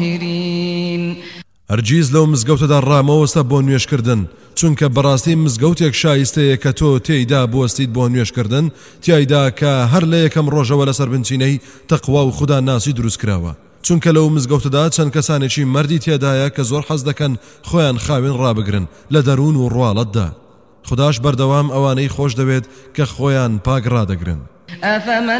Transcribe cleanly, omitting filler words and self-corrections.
الطاهرين هەرگیز لەو مزگەوتەدا ڕامەوەستە بۆ نوێشکردن چونکە بەڕاستی مزگەوتێک شایستەیە کە تۆ تێیدا بوەستیت بۆ نوێشکردن تیایدا کە هەر لە یەکەم ڕۆژەوە لەسەر بنچینەی تەقوا و خوددا ناسی دروست کراوە چونکە لەو مزگەوتەدا چەند کەسانێکی مەردی تێدایە کە زۆر حەز دەکەن خۆیان خاوێن ڕابگرن لە دەروون و ڕواڵەتدا خودداش بەردەوام ئەوانەی خۆش دەوێت کە خۆیان پاک ڕادەگرن